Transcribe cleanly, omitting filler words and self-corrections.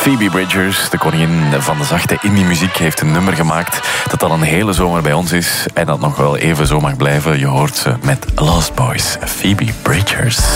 Phoebe Bridgers, de koningin van de zachte indie-muziek, heeft een nummer gemaakt dat al een hele zomer bij ons is en dat nog wel even zo mag blijven. Je hoort ze met Lost Boys, Phoebe Bridgers.